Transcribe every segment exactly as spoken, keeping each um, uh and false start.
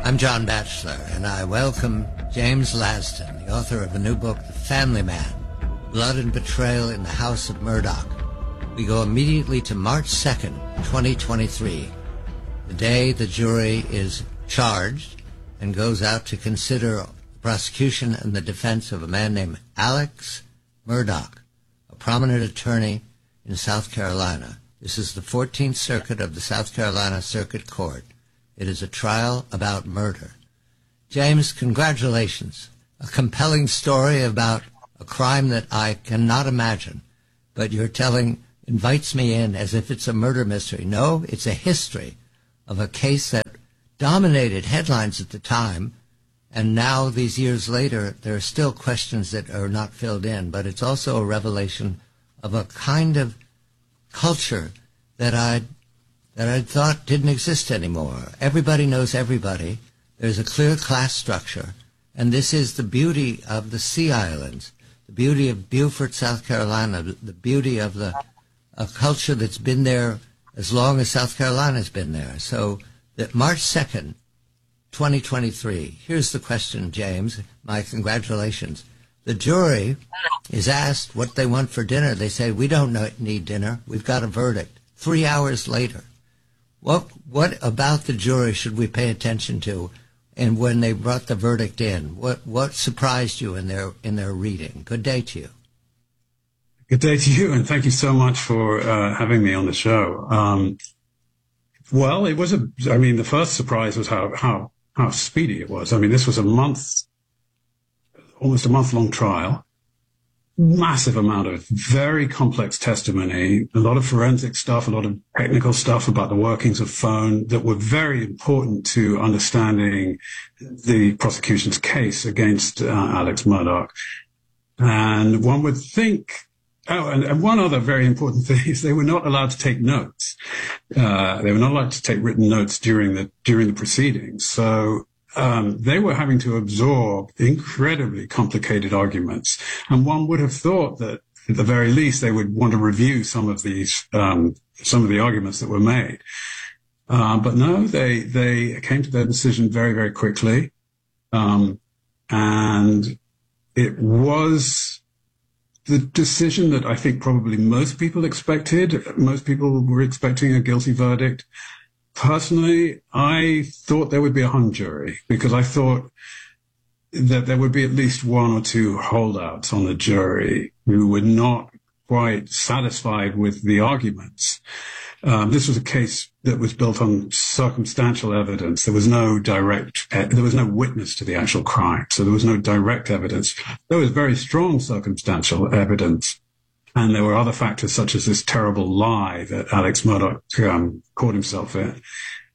I'm John Batchelor, and I welcome James Lasdun, the author of a new book, The Family Man, Blood and Betrayal in the House of Murdoch. We go immediately to March second, twenty twenty-three, the day the jury is charged and goes out to consider the prosecution and the defense of a man named Alex Murdaugh, a prominent attorney in South Carolina. This is the fourteenth Circuit of the South Carolina Circuit Court. It is a trial about murder. James, congratulations. A compelling story about a crime that I cannot imagine, but your telling invites me in as if it's a murder mystery. No, it's a history of a case that dominated headlines at the time, and now, these years later, there are still questions that are not filled in, but it's also a revelation of a kind of culture that I that I thought didn't exist anymore. Everybody knows everybody. There's a clear class structure, and this is the beauty of the Sea Islands, the beauty of Beaufort, South Carolina, the beauty of the a culture that's been there as long as South Carolina's been there. So that March second, twenty twenty-three, here's the question, James. My congratulations. The jury is asked what they want for dinner. They say, we don't know, need dinner. We've got a verdict. Three hours later. What what about the jury should we pay attention to? And when they brought the verdict in, what what surprised you in their in their reading? Good day to you. Good day to you, and thank you so much for uh, having me on the show. Um, well, it was a. I mean, the first surprise was how how how speedy it was. I mean, this was a month, almost a month long trial. Massive amount of very complex testimony, a lot of forensic stuff, a lot of technical stuff about the workings of phone that were very important to understanding the prosecution's case against uh, Alex Murdaugh. And one would think, oh, and, and one other very important thing is they were not allowed to take notes. Uh, they were not allowed to take written notes during the during the proceedings. So Um, they were having to absorb incredibly complicated arguments. And one would have thought that at the very least they would want to review some of these, um, some of the arguments that were made. Uh, but no, they, they came to their decision very, very quickly. Um, and it was the decision that I think probably most people expected. Most people were expecting a guilty verdict. Personally, I thought there would be a hung jury because I thought that there would be at least one or two holdouts on the jury who were not quite satisfied with the arguments. Um, this was a case that was built on circumstantial evidence. There was no direct, there was no witness to the actual crime, so there was no direct evidence. There was very strong circumstantial evidence. And there were other factors such as this terrible lie that Alex Murdaugh um, caught himself in.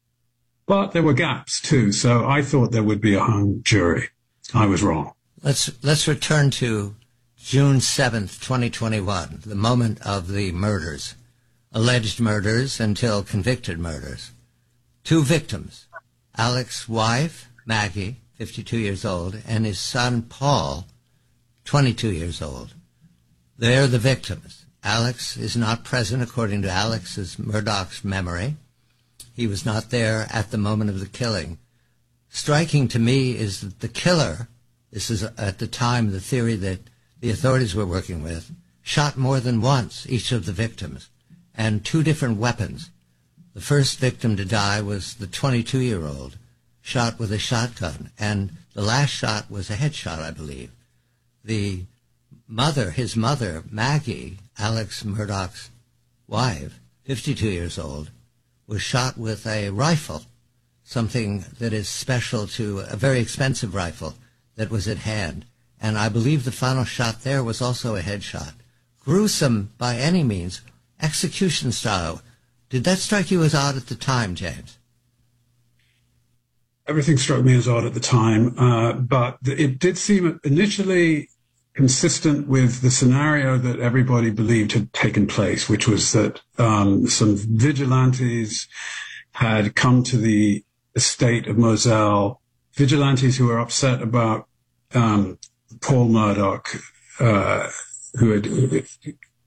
But there were gaps too, so I thought there would be a hung jury. I was wrong. Let's let's return to June seventh, twenty twenty-one, the moment of the murders, alleged murders until convicted murders. Two victims, Alex's wife, Maggie, fifty-two years old, and his son, Paul, twenty-two years old. They're the victims. Alex is not present according to Alex's Murdaugh's memory. He was not there at the moment of the killing. Striking to me is that the killer, this is at the time the theory that the authorities were working with, shot more than once each of the victims, and two different weapons. The first victim to die was the twenty-two-year-old, shot with a shotgun, and the last shot was a headshot, I believe. The mother, his mother, Maggie, Alex Murdaugh's wife, fifty-two years old, was shot with a rifle, something that is special to a very expensive rifle that was at hand. And I believe the final shot there was also a headshot. Gruesome by any means, execution style. Did that strike you as odd at the time, James? Everything struck me as odd at the time, uh, but it did seem initially consistent with the scenario that everybody believed had taken place, which was that um, some vigilantes had come to the estate of Moselle, vigilantes who were upset about um, Paul Murdaugh, uh, who had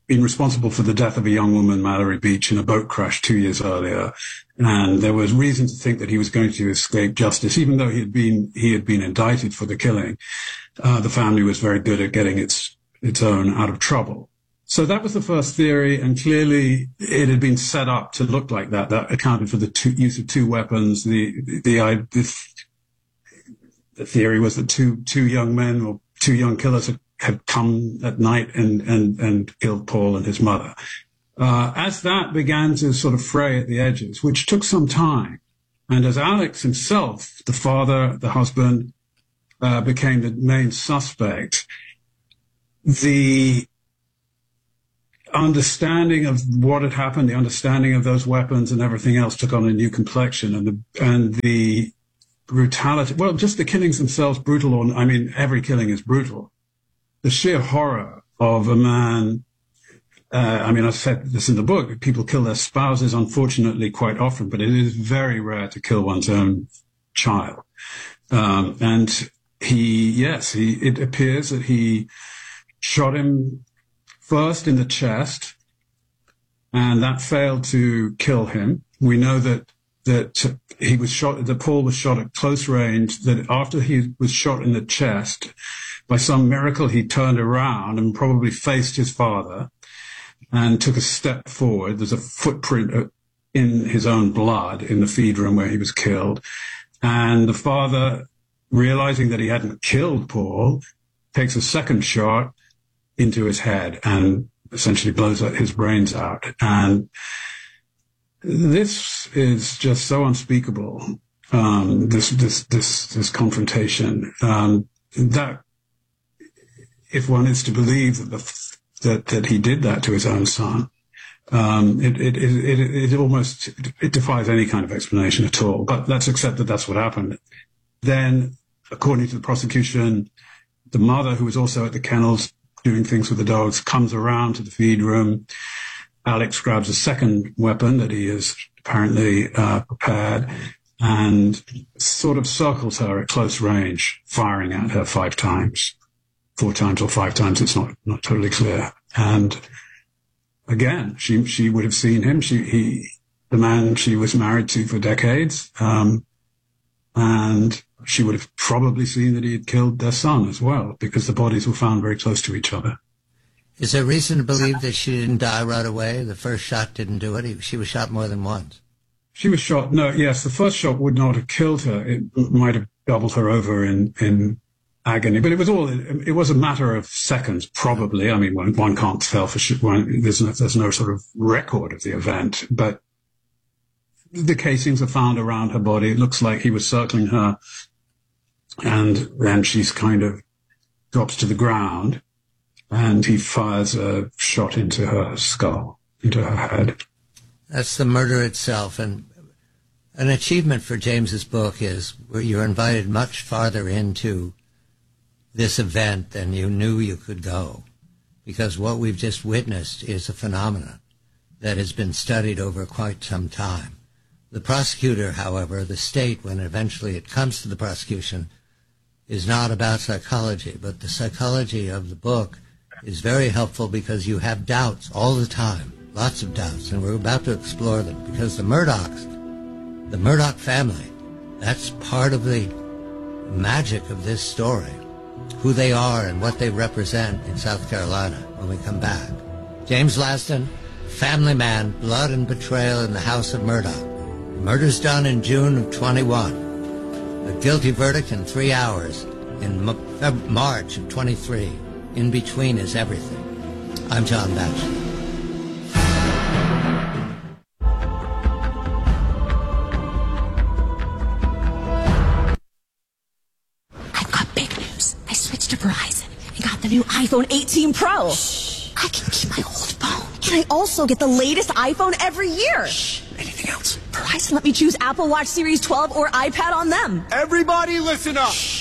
been responsible for the death of a young woman, Mallory Beach, in a boat crash two years earlier. And there was reason to think that he was going to escape justice, even though he had been, he had been indicted for the killing. Uh, the family was very good at getting its, its own out of trouble. So that was the first theory, and clearly it had been set up to look like that. That accounted for the two, use of two weapons. The, the, the, the theory was that two, two young men or two young killers had, had come at night and, and, and killed Paul and his mother. Uh, as that began to sort of fray at the edges, which took some time, and as Alex himself, the father, the husband, uh, became the main suspect, the understanding of what had happened, the understanding of those weapons and everything else took on a new complexion, and the, and the brutality, well, just the killings themselves, brutal, or, I mean, every killing is brutal. The sheer horror of a man, uh, I mean, I said this in the book, people kill their spouses, unfortunately, quite often, but it is very rare to kill one's own child. Um, and he, yes, he, it appears that he shot him first in the chest, and that failed to kill him. We know that that he was shot, that Paul was shot at close range, that after he was shot in the chest, by some miracle he turned around and probably faced his father and took a step forward. There's a footprint in his own blood in the feed room where he was killed. And the father, realizing that he hadn't killed Paul, takes a second shot into his head and essentially blows his brains out. And this is just so unspeakable, um, this, this, this, this confrontation, um, that if one is to believe that, the, that, that he did that to his own son, um, it, it, it, it, it almost, it defies any kind of explanation at all. But let's accept that that's what happened. Then, according to the prosecution, the mother, who was also at the kennels doing things with the dogs, comes around to the feed room. Alex grabs a second weapon that he has apparently uh, prepared and sort of circles her at close range, firing at her five times, four times or five times. It's not, not totally clear. And again, she, she would have seen him. She, he, the man she was married to for decades. Um, and she would have probably seen that he had killed their son as well, because the bodies were found very close to each other. Is there reason to believe that she didn't die right away? The first shot didn't do it. She was shot more than once. She was shot. No, yes, the first shot would not have killed her. It might have doubled her over in, in agony. But it was all, it, it was a matter of seconds, probably. I mean, one, one can't tell for sure. One, there's no, there's no sort of record of the event. But the casings are found around her body. It looks like he was circling her. And then she's kind of drops to the ground. And he fires a shot into her skull, into her head. That's the murder itself. And an achievement for James's book is where you're invited much farther into this event than you knew you could go. Because what we've just witnessed is a phenomenon that has been studied over quite some time. The prosecutor, however, the state, when eventually it comes to the prosecution, is not about psychology, but the psychology of the book is very helpful because you have doubts all the time, lots of doubts, and we're about to explore them because the Murdaughs, the Murdaugh family, that's part of the magic of this story, who they are and what they represent in South Carolina when we come back. James Laston, Family Man, Blood and Betrayal in the House of Murdaugh. Murders done in June of twenty-one. A guilty verdict in three hours in March of twenty-three. In between is everything. I'm John Batchelor. I've got big news. I switched to Verizon and got the new iPhone eighteen Pro. Shh. I can keep my old phone. And I also get the latest iPhone every year. Shh. Anything else? Verizon let me choose Apple Watch Series twelve or iPad on them. Everybody listen up. Shh.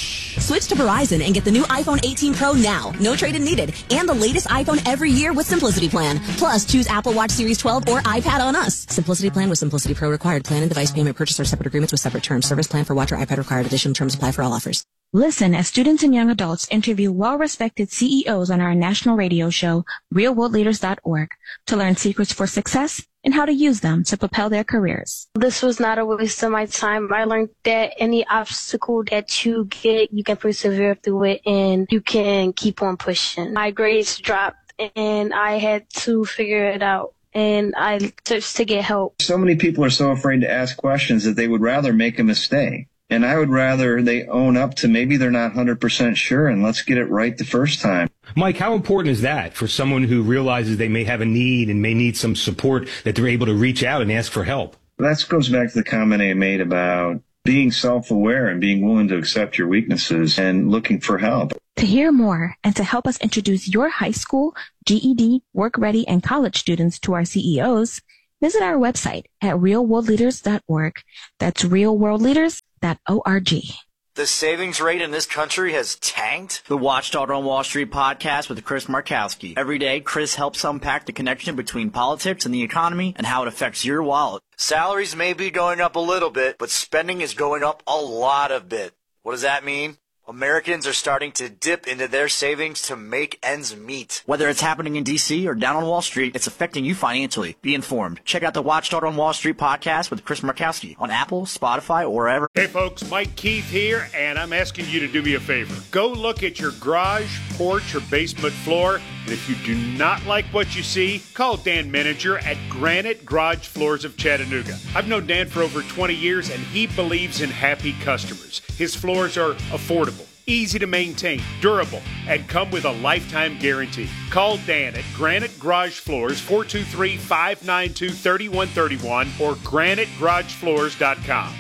Switch to Verizon and get the new iPhone eighteen Pro now. No trade-in needed. And the latest iPhone every year with Simplicity Plan. Plus, choose Apple Watch Series twelve or iPad on us. Simplicity Plan with Simplicity Pro required. Plan and device payment purchase or separate agreements with separate terms. Service plan for watch or iPad required. Additional terms apply for all offers. Listen as students and young adults interview well-respected C E Os on our national radio show, real world leaders dot org, to learn secrets for success and how to use them to propel their careers. This was not a waste of my time. I learned that any obstacle that you get, you can persevere through it and you can keep on pushing. My grades dropped and I had to figure it out. And I searched to get help. So many people are so afraid to ask questions that they would rather make a mistake. And I would rather they own up to maybe they're not one hundred percent sure and let's get it right the first time. Mike, how important is that for someone who realizes they may have a need and may need some support, that they're able to reach out and ask for help? That goes back to the comment I made about being self-aware and being willing to accept your weaknesses and looking for help. To hear more and to help us introduce your high school, G E D, work ready, and college students to our C E Os, visit our website at real world leaders dot org. That's real world leaders dot org. The savings rate in this country has tanked. The Watchdog on Wall Street podcast with Chris Markowski. Every day, Chris helps unpack the connection between politics and the economy and how it affects your wallet. Salaries may be going up a little bit, but spending is going up a lot of bit. What does that mean? Americans are starting to dip into their savings to make ends meet. Whether it's happening in D C or down on Wall Street, it's affecting you financially. Be informed. Check out the Watchdog on Wall Street podcast with Chris Markowski on Apple, Spotify, or wherever. Hey folks, Mike Keith here, and I'm asking you to do me a favor. Go look at your garage, porch, or basement floor, and if you do not like what you see, call Dan Menninger at Granite Garage Floors of Chattanooga. I've known Dan for over twenty years, and he believes in happy customers. His floors are affordable, easy to maintain, durable, and come with a lifetime guarantee. Call Dan at Granite Garage Floors, four two three, five nine two, three one three one or granite garage floors dot com.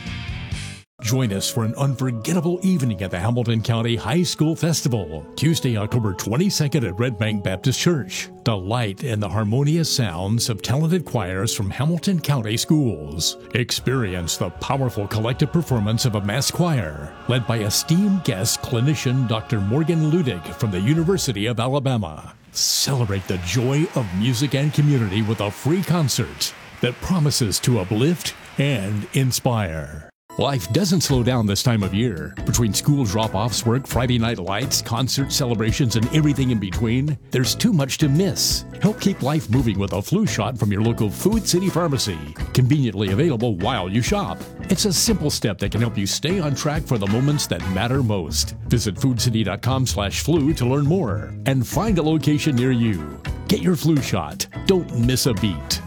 Join us for an unforgettable evening at the Hamilton County High School Festival, Tuesday, October twenty-second at Red Bank Baptist Church. Delight in the harmonious sounds of talented choirs from Hamilton County schools. Experience the powerful collective performance of a mass choir, led by esteemed guest clinician Doctor Morgan Ludig from the University of Alabama. Celebrate the joy of music and community with a free concert that promises to uplift and inspire. Life doesn't slow down this time of year. Between school drop-offs, work, Friday night lights, concert celebrations, and everything in between, there's too much to miss. Help keep life moving with a flu shot from your local Food City Pharmacy, conveniently available while you shop. It's a simple step that can help you stay on track for the moments that matter most. Visit food city dot com slash flu to learn more and find a location near you. Get your flu shot. Don't miss a beat.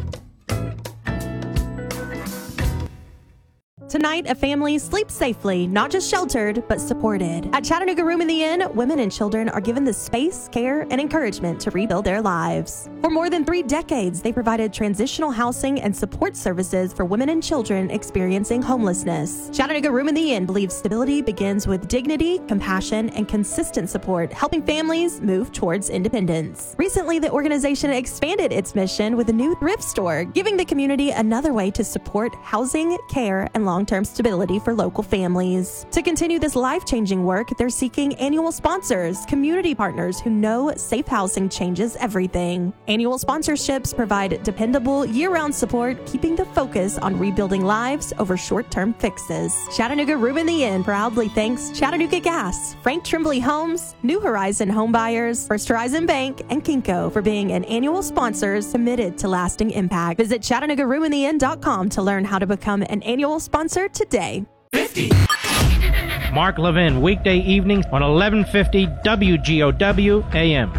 Tonight, a family sleeps safely, not just sheltered, but supported. At Chattanooga Room in the Inn, women and children are given the space, care, and encouragement to rebuild their lives. For more than three decades, they provided transitional housing and support services for women and children experiencing homelessness. Chattanooga Room in the Inn believes stability begins with dignity, compassion, and consistent support, helping families move towards independence. Recently, the organization expanded its mission with a new thrift store, giving the community another way to support housing, care, and long long-term stability for local families. To continue this life-changing work, they're seeking annual sponsors, community partners who know safe housing changes everything. Annual sponsorships provide dependable year-round support, keeping the focus on rebuilding lives over short-term fixes. Chattanooga Room in the Inn proudly thanks Chattanooga Gas, Frank Tremblay Homes, New Horizon Home Buyers, First Horizon Bank, and Kinko for being an annual sponsors committed to lasting impact. Visit Chattanooga Room in the Inn dot com to learn how to become an annual sponsor today. fifty. Mark Levin, weekday evenings on eleven fifty W G O W A M.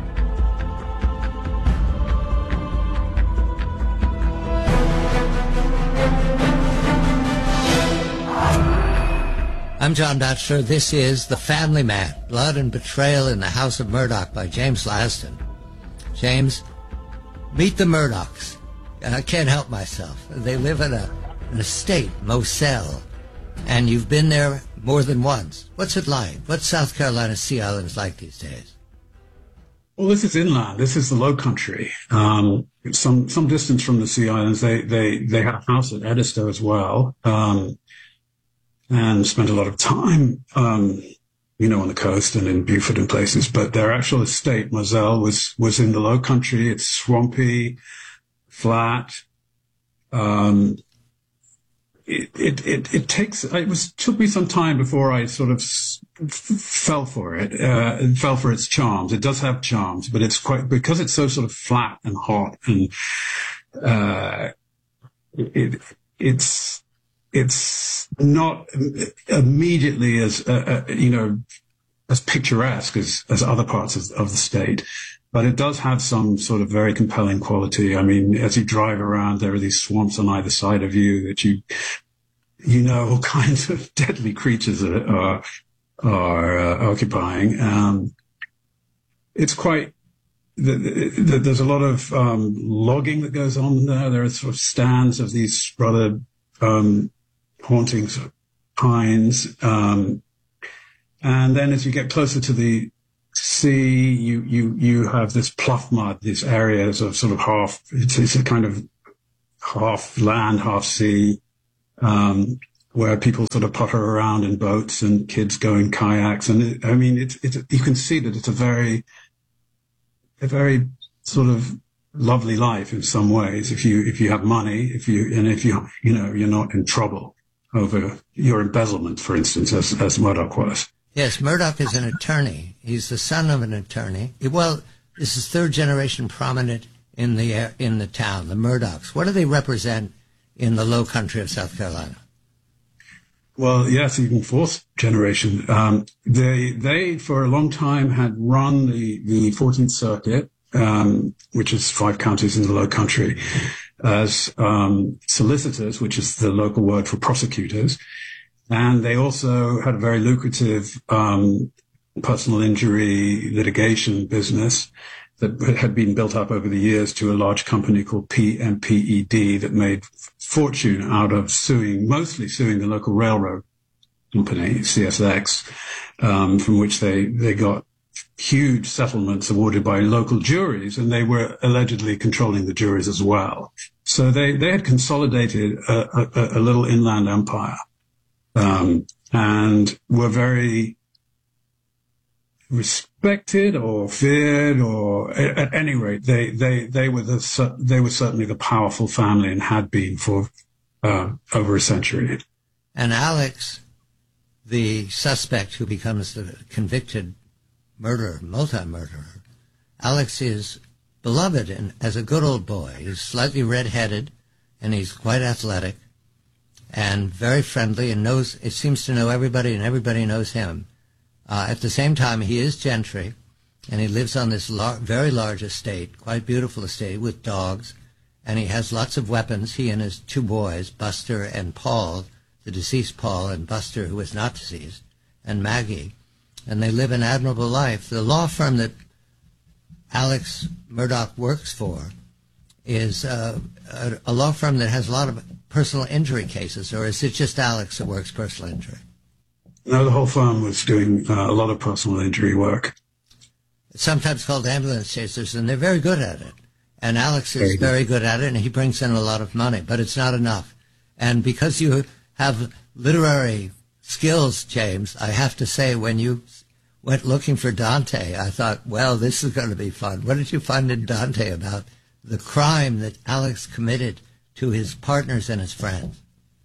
I'm John Dutcher. This is The Family Man, Blood and Betrayal in the House of Murdoch by James Laston. James, meet the Murdochs. I can't help myself. They live in a an estate, Moselle, and you've been there more than once. What's it like? What's South Carolina Sea Islands like these days? Well, this is inland. This is the Low Country. Um, some some distance from the Sea Islands. They they they had a house at Edisto as well, um, and spent a lot of time um, you know, on the coast and in Beaufort and places. But their actual estate, Moselle, was was in the Low Country. It's swampy, flat. Um, it, it it it takes. It was took me some time before I sort of s- f- fell for it. Uh, and fell for its charms. It does have charms, but it's quite because it's so sort of flat and hot and uh, it it's it's not immediately as uh, uh, you know as picturesque as as other parts of, of the state. But it does have some sort of very compelling quality. I mean, as you drive around, there are these swamps on either side of you that you, you know, all kinds of deadly creatures are, are uh, occupying. Um, it's quite, the, the, there's a lot of um, logging that goes on there. There are sort of stands of these rather um, haunting sort of pines. Um, and then as you get closer to the sea, you, you, you have this pluff mud, these areas of sort of half, it's, it's a kind of half land, half sea, um, where people sort of putter around in boats and kids go in kayaks. And it, I mean, it's, it's, you can see that it's a very, a very sort of lovely life in some ways. If you, if you have money, if you, and if you, you know, you're not in trouble over your embezzlement, for instance, as, as Murdoch was. Yes, Murdoch is an attorney. He's the son of an attorney. Well, this is third generation prominent in the in the town, the Murdochs. What do they represent in the Low Country of South Carolina? Well, yes, even fourth generation. Um, they they for a long time had run the the fourteenth Circuit, um, which is five counties in the Low Country, as um, solicitors, which is the local word for prosecutors. And they also had a very lucrative um, personal injury litigation business that had been built up over the years to a large company called P M P E D that made fortune out of suing, mostly suing the local railroad company, C S X, um, from which they, they got huge settlements awarded by local juries, and they were allegedly controlling the juries as well. So they, they had consolidated a, a, a little inland empire. Um, and were very respected or feared, or at, at any rate, they, they, they were the, they were certainly the powerful family and had been for, uh, over a century. And Alex, the suspect who becomes the convicted murderer, multi-murderer, Alex is beloved and as a good old boy. He's slightly red-headed and he's quite athletic and very friendly, and knows, it seems to know everybody, and everybody knows him. Uh, at the same time, he is gentry, and he lives on this lar- very large estate, quite beautiful estate, with dogs, and he has lots of weapons, he and his two boys, Buster and Paul, the deceased Paul, and Buster, who is not deceased, and Maggie, and they live an admirable life. The law firm that Alex Murdoch works for is uh, a, a law firm that has a lot of personal injury cases, or is it just Alex that works personal injury? No, the whole firm was doing uh, a lot of personal injury work. It's sometimes called ambulance chasers, and they're very good at it. And Alex is very good. very good at it, and he brings in a lot of money, but it's not enough. And because you have literary skills, James, I have to say, when you went looking for Dante, I thought, well, this is going to be fun. What did you find in Dante about the crime that Alex committed to his partners and his friends?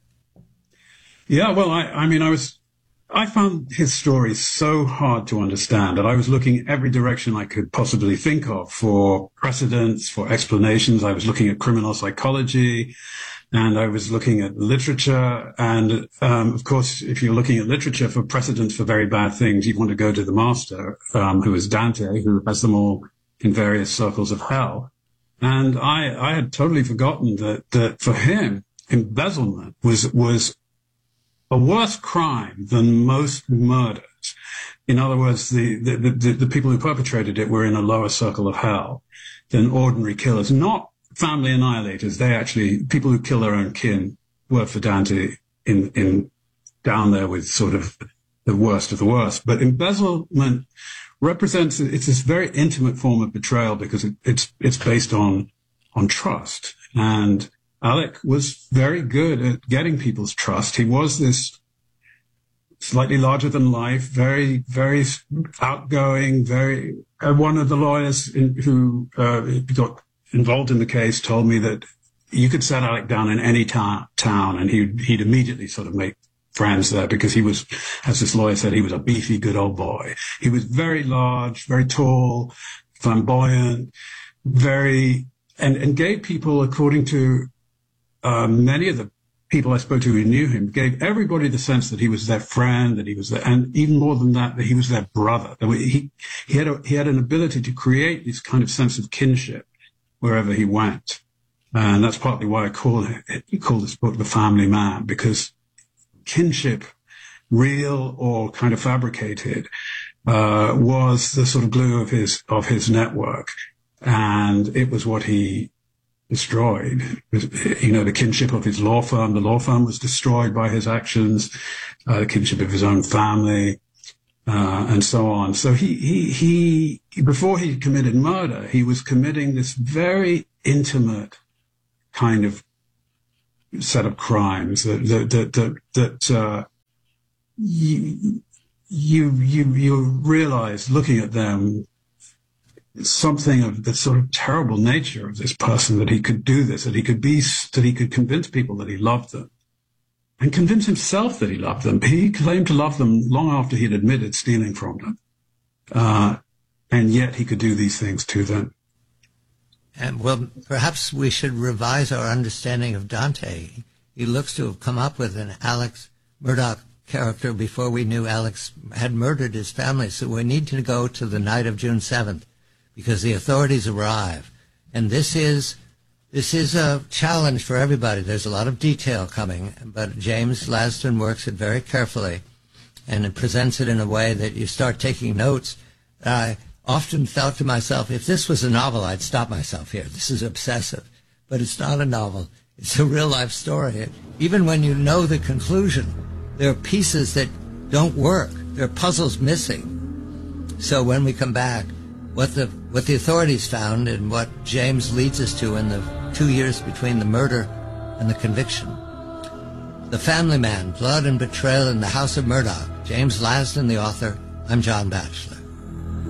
Yeah, well, I, I mean, I was, I found his story so hard to understand that I was looking every direction I could possibly think of for precedents, for explanations. I was looking at criminal psychology, and I was looking at literature. And, um, of course, if you're looking at literature for precedents for very bad things, you want to go to the master, um, who is Dante, who has them all in various circles of hell. And I, I had totally forgotten that, that for him, embezzlement was, was a worse crime than most murders. In other words, the, the, the, the people who perpetrated it were in a lower circle of hell than ordinary killers, not family annihilators. They actually, people who kill their own kin were for Dante in, in down there with sort of the worst of the worst. But embezzlement represents, it's this very intimate form of betrayal because it, it's, it's based on, on trust. And Alec was very good at getting people's trust. He was this slightly larger than life, very, very outgoing, very, uh, one of the lawyers in, who uh, got involved in the case told me that you could set Alec down in any ta- town and he'd, he'd immediately sort of make friends there because he was, as this lawyer said, he was a beefy, good old boy. He was very large, very tall, flamboyant, very, and, and gave people, according to uh, many of the people I spoke to who knew him, gave everybody the sense that he was their friend, that he was their, and even more than that, that he was their brother. That he, he had a, he had an ability to create this kind of sense of kinship wherever he went. And that's partly why I call it, you call this book The Family Man, because kinship, real or kind of fabricated, uh, was the sort of glue of his, of his network. And it was what he destroyed. You know, the kinship of his law firm, the law firm was destroyed by his actions, uh, the kinship of his own family, uh, and so on. So he, he, he, before he committed murder, he was committing this very intimate kind of set of crimes that, that, that, that, that uh, you, you, you, you realize looking at them, something of the sort of terrible nature of this person, that he could do this, that he could be, that he could convince people that he loved them and convince himself that he loved them. He claimed to love them long after he had admitted stealing from them. Uh, and yet he could do these things to them. And well, perhaps we should revise our understanding of Dante. He looks to have come up with an Alex Murdaugh character before we knew Alex had murdered his family. So we need to go to the night of June seventh. Because the authorities arrive. And this is this is a challenge for everybody. There's a lot of detail coming, but James Lasdun works it very carefully, and it presents it in a way that you start taking notes. I often felt to myself, if this was a novel, I'd stop myself here. This is obsessive. But it's not a novel. It's a real-life story. Even when you know the conclusion, there are pieces that don't work. There are puzzles missing. So when we come back, What the what the authorities found and what James leads us to in the two years between the murder and the conviction. The Family Man, Blood and Betrayal in the House of Murdaugh. James Lasdun, the author. I'm John Batchelor.